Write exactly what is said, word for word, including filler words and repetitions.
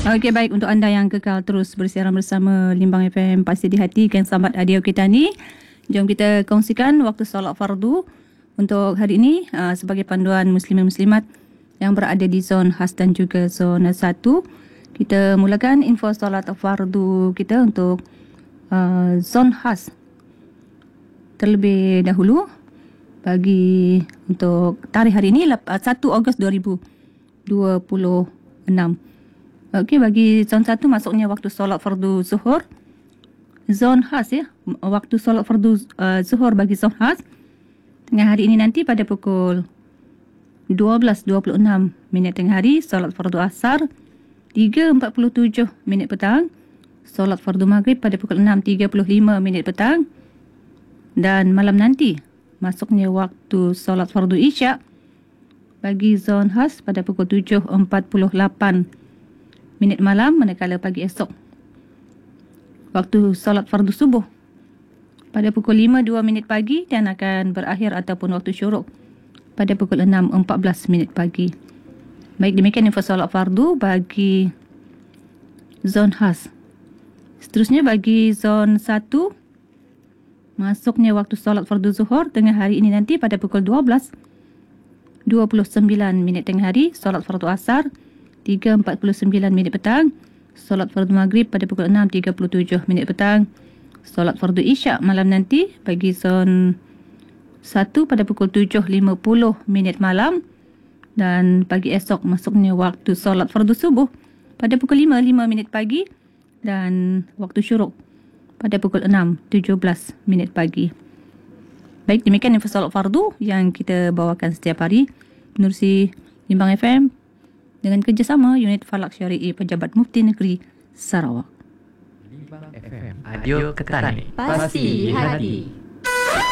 Okey, baik, untuk anda yang kekal terus bersiaran bersama Limbang F M Pasti di Hati, Ken Samad Adio kita ni. Jom kita kongsikan waktu solat fardu untuk hari ini uh, sebagai panduan muslimin muslimat yang berada di zon khas dan juga zona satu. Kita mulakan info solat fardu kita untuk uh, zon khas terlebih dahulu. Bagi untuk tarikh hari ini satu Ogos dua ribu dua puluh enam. Okey, bagi zon satu masuknya waktu solat fardu zuhur. Zon khas ya, waktu solat fardu uh, zuhur bagi zon khas tengah hari ini nanti pada pukul dua belas dua puluh enam minit tengah hari. Solat fardu asar tiga empat puluh tujuh minit petang. Solat fardu maghrib pada pukul enam tiga puluh lima minit petang. Dan malam nanti masuknya waktu solat fardu isyak bagi zon khas pada pukul tujuh empat puluh lapan minit malam, manakala pagi esok waktu solat fardu subuh pada pukul lima dua minit pagi dan akan berakhir ataupun waktu syuruk pada pukul enam empat belas minit pagi. Baik, demikian info solat fardu bagi zon khas. Seterusnya bagi zon satu, masuknya waktu solat fardu zuhur tengah hari ini nanti pada pukul dua belas dua puluh sembilan minit tengah hari. Solat fardu asar tiga empat puluh sembilan minit petang. Solat fardu maghrib pada pukul enam tiga puluh tujuh minit petang. Solat fardu isyak malam nanti bagi zon satu pada pukul tujuh lima puluh minit malam. Dan pagi esok masuknya waktu solat fardu subuh pada pukul lima lima minit pagi. Dan waktu syuruk pada pukul enam tujuh belas minit pagi. Baik, demikian info solat fardu yang kita bawakan setiap hari menerusi Limbang F M dengan kerjasama Unit Falak Syari'i Pejabat Mufti Negeri Sarawak. Limbang F M, audio ketani. Pasti di hati.